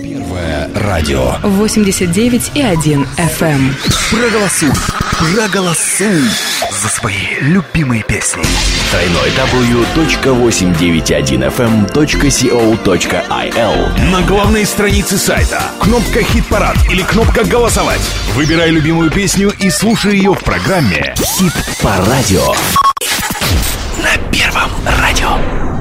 Первое радио. 89,1 FM. Проголосуй. Проголосуй за свои любимые песни. www.891fm.co.il. На главной странице сайта кнопка «Хит-парад» или кнопка «Голосовать». Выбирай любимую песню и слушай ее в программе «Хит по радио». На Первом радио.